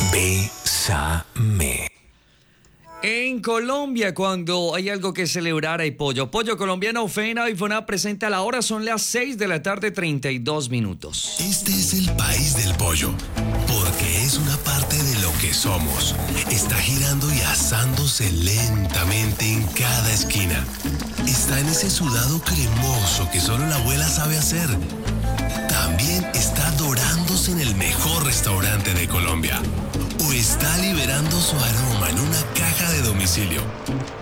Bésame. En Colombia, cuando hay algo que celebrar, hay pollo. Pollo colombiano, Fena y Fona presenta a la hora, son las 6 de la tarde, 32 minutos. Este es el país del pollo, porque es una parte de lo que somos. Está girando y asándose lentamente en cada esquina. Está en ese sudado cremoso que solo la abuela sabe hacer. También está dorándose en el mejor restaurante de Colombia. O está liberando su aroma en una caja de domicilio.